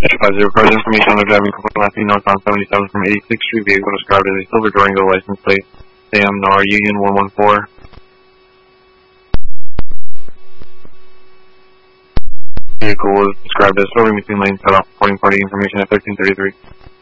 50 cars information on the driving Latino northbound 77 from 86th Street. Vehicle described as a silver Durango license plate. Sam NAR Union 114. Vehicle was described as swerving between lanes, cut off reporting party information at 1333.